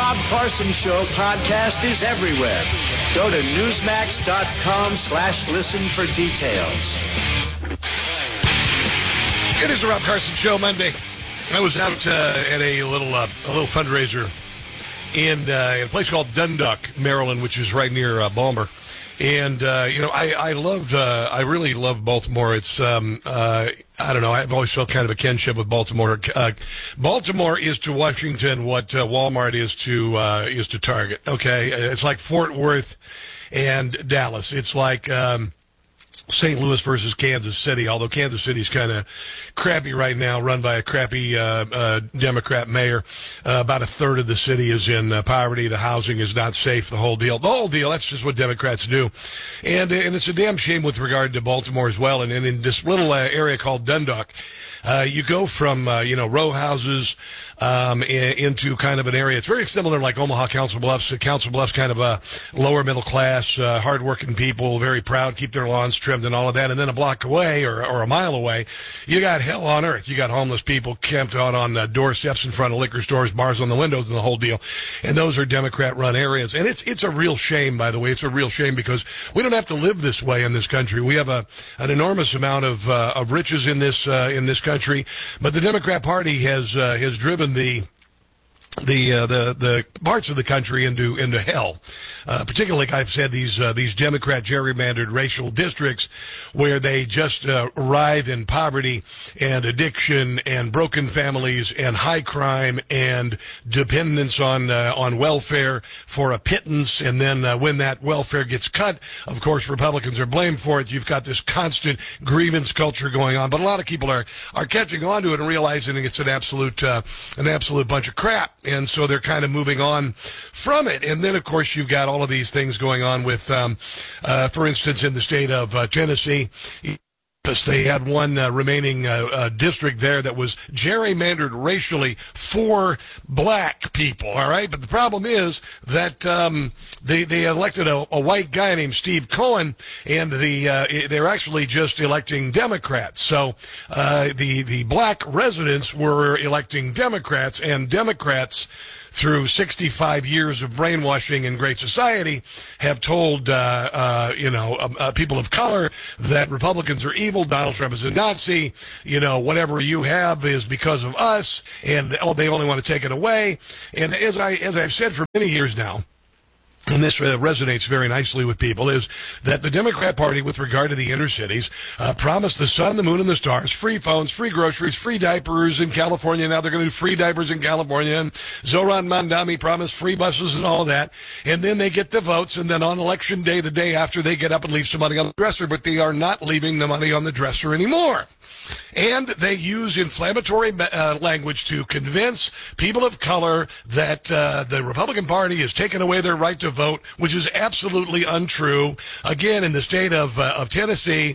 Rob Carson Show podcast is everywhere. Go to Newsmax.com/listen for details. It is the Rob Carson Show Monday. I was out at a little fundraiser in a place called Dundalk, Maryland, which is right near Balmer. And, I really love Baltimore. It's, I don't know, I've always felt kind of a kinship with Baltimore. Baltimore is to Washington what Walmart is to Target, okay? It's like Fort Worth and Dallas. It's like St. Louis versus Kansas City, although Kansas City's kind of crappy right now, run by a crappy Democrat mayor. About a third of the city is in poverty. The housing is not safe, the whole deal. That's just what Democrats do. And it's a damn shame with regard to Baltimore as well. And in this little area called Dundalk, you go from, row houses into kind of an area. It's very similar like Omaha, Council Bluffs. Council Bluffs kind of a lower middle class, hardworking people, very proud, keep their lawns trimmed and all of that. And then a block away or a mile away, you got hell on earth. You got homeless people camped out on doorsteps in front of liquor stores, bars on the windows and the whole deal. And those are Democrat-run areas. And it's a real shame, by the way. It's a real shame because we don't have to live this way in this country. We have an enormous amount of riches in this country, but the Democrat Party has driven the parts of the country into hell. Particularly, like I've said, these Democrat gerrymandered racial districts where they just writhe in poverty and addiction and broken families and high crime and dependence on welfare for a pittance. And then when that welfare gets cut, of course, Republicans are blamed for it. You've got this constant grievance culture going on. But a lot of people are catching on to it and realizing it's an absolute bunch of crap. And so they're kind of moving on from it. And then, of course, you've got all of these things going on with, for instance, in the state of Tennessee, they had one remaining district there that was gerrymandered racially for black people, all right? But the problem is that they elected a white guy named Steve Cohen, and they're actually just electing Democrats. So the black residents were electing Democrats, and Democrats, through 65 years of brainwashing in Great Society, have told people of color that Republicans are evil, Donald Trump is a Nazi, whatever you have is because of us, and they only want to take it away. And as I've said for many years now, and this resonates very nicely with people, is that the Democrat Party, with regard to the inner cities, promised the sun, the moon, and the stars, free phones, free groceries, free diapers in California. Now they're going to do free diapers in California. And Zohran Mamdani promised free buses and all that. And then they get the votes, and then on Election Day, the day after, they get up and leave some money on the dresser. But they are not leaving the money on the dresser anymore. And they use inflammatory language to convince people of color that the Republican Party has taken away their right to vote, which is absolutely untrue. Again, in the state of Tennessee,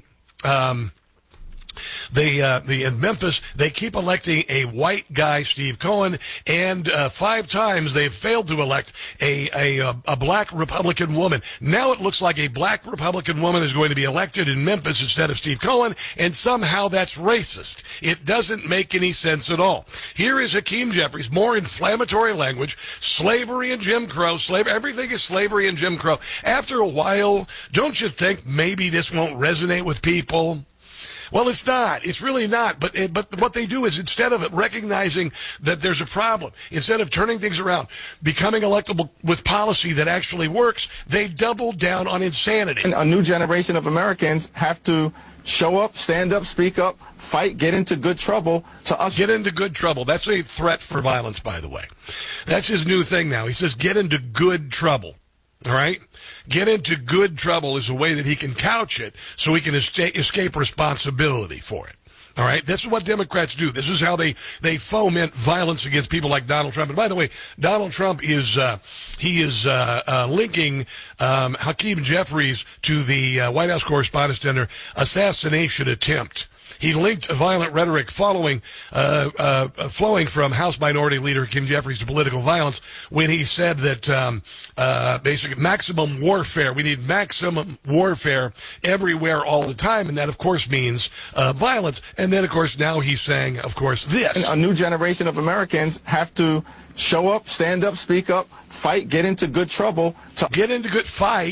in Memphis, they keep electing a white guy, Steve Cohen, and 5 times they've failed to elect a black Republican woman. Now it looks like a black Republican woman is going to be elected in Memphis instead of Steve Cohen, and somehow that's racist. It doesn't make any sense at all. Here is Hakeem Jeffries, more inflammatory language, slavery and Jim Crow, everything is slavery and Jim Crow. After a while, don't you think maybe this won't resonate with people? Well, it's not. It's really not. But what they do is, instead of recognizing that there's a problem, instead of turning things around, becoming electable with policy that actually works, they double down on insanity. And a new generation of Americans have to show up, stand up, speak up, fight, get into good trouble. Get into good trouble. That's a threat for violence, by the way. That's his new thing now. He says, get into good trouble. All right? Get into good trouble is a way that he can couch it so he can escape responsibility for it. All right? This is what Democrats do. This is how they foment violence against people like Donald Trump. And by the way, Donald Trump is linking Hakeem Jeffries to the White House Correspondents' Dinner assassination attempt. He linked violent rhetoric flowing from House Minority Leader Kim Jeffries to political violence when he said that basically maximum warfare. We need maximum warfare everywhere all the time, and that, of course, means violence. And then, of course, now he's saying, of course, this. A new generation of Americans have to show up, stand up, speak up, fight, get into good trouble. Get into good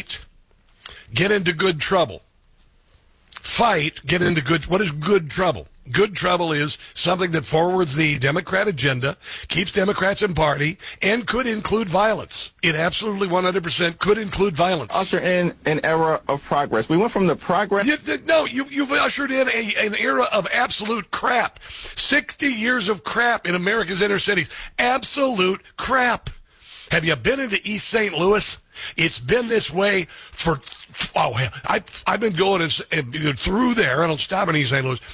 trouble. Fight, get into good. What is good trouble? Good trouble is something that forwards the Democrat agenda, keeps Democrats in party, and could include violence. It absolutely 100% could include violence. Usher in an era of progress. We went from the progress. You've ushered in an era of absolute crap. 60 years of crap in America's inner cities. Absolute crap. Have you been into East St. Louis? It's been this way for, I've been going through there. I don't stop in East St. Louis.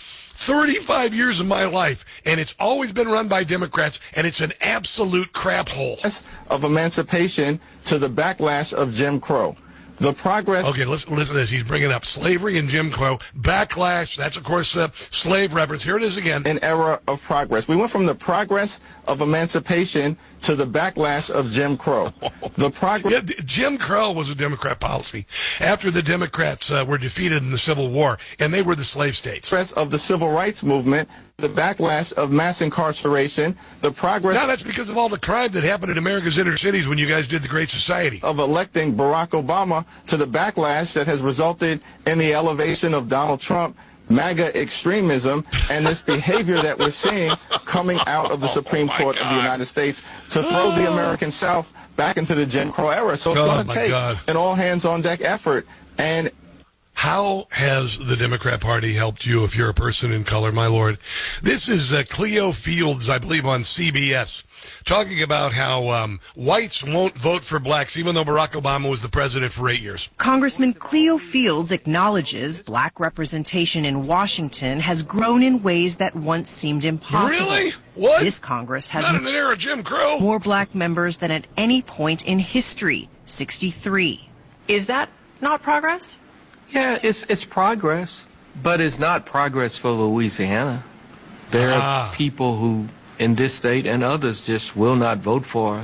35 years of my life, and it's always been run by Democrats, and it's an absolute crap hole. Of emancipation to the backlash of Jim Crow. The progress... Okay, listen to this. He's bringing up slavery and Jim Crow. Backlash, that's, of course, slave reference. Here it is again. An era of progress. We went from the progress of emancipation to the backlash of Jim Crow. The progress... Yeah, Jim Crow was a Democrat policy after the Democrats were defeated in the Civil War, and they were the slave states. Of the civil rights movement, the backlash of mass incarceration, the progress... No, that's because of all the crime that happened in America's inner cities when you guys did the Great Society. Of electing Barack Obama to the backlash that has resulted in the elevation of Donald Trump, MAGA extremism, and this behavior that we're seeing coming out of the Supreme Court of the United States to throw the American South back into the Jim Crow era. So it's going to take an all-hands-on-deck effort. And how has the Democrat Party helped you if you're a person in color, my lord? This is Cleo Fields, I believe, on CBS, talking about how whites won't vote for blacks, even though Barack Obama was the president for 8 years. Congressman Cleo Fields acknowledges black representation in Washington has grown in ways that once seemed impossible. Really? What? This Congress has not in an era of Jim Crow. More black members than at any point in history, 63. Is that not progress? Yeah, it's progress, but it's not progress for Louisiana. There are people who, in this state and others, just will not vote for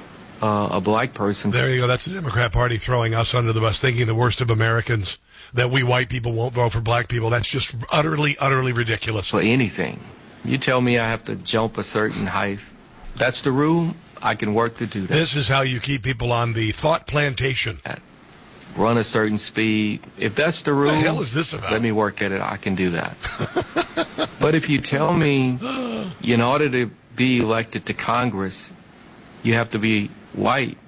a black person. There you go. That's the Democrat Party throwing us under the bus, thinking the worst of Americans, that we white people won't vote for black people. That's just utterly, utterly ridiculous. For anything. You tell me I have to jump a certain height. That's the rule. I can work to do that. This is how you keep people on the thought plantation. Run a certain speed. If that's the rule, what the hell is this about? Let me work at it. I can do that. But if you tell me in order to be elected to Congress, you have to be white,